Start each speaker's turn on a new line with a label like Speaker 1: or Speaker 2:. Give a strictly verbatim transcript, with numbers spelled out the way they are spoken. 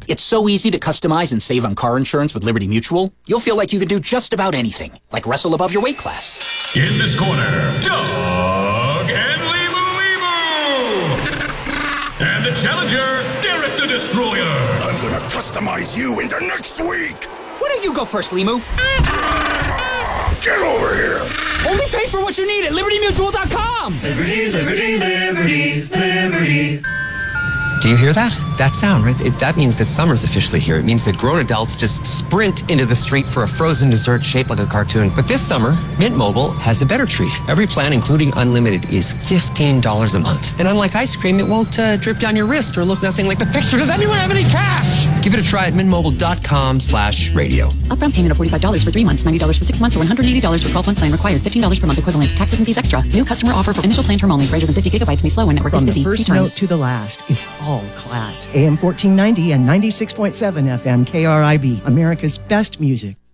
Speaker 1: It's so easy to customize and save on car insurance with Liberty Mutual, you'll feel like you could do just about anything, like wrestle above your weight class.
Speaker 2: In this corner, Doug and Limu Limu! And the challenger, Derek the Destroyer!
Speaker 3: I'm gonna customize you into next week!
Speaker 1: Why don't you go first, Limu?
Speaker 3: Get over here!
Speaker 1: Only pay for what you need at Liberty Mutual dot com!
Speaker 4: Liberty, Liberty, Liberty, Liberty.
Speaker 5: Do you hear that? That sound, right? It, that means that summer's officially here. It means that grown adults just sprint into the street for a frozen dessert shaped like a cartoon. But this summer, Mint Mobile has a better treat. Every plan, including unlimited, is fifteen dollars a month. And unlike ice cream, it won't uh, drip down your wrist or look nothing like the picture. Does anyone have any cash? Give it a try at mintmobile.com slash radio.
Speaker 6: Upfront payment of forty-five dollars for three months, ninety dollars for six months, or one hundred eighty dollars for twelve-month plan required. fifteen dollars per month equivalent. Taxes and fees extra. New customer offer for initial plan term only. Greater than fifty gigabytes may slow when network
Speaker 7: From
Speaker 6: is busy.
Speaker 7: the first note to the last, it's all class. A M fourteen ninety and ninety-six point seven F M K R I B, America's best music.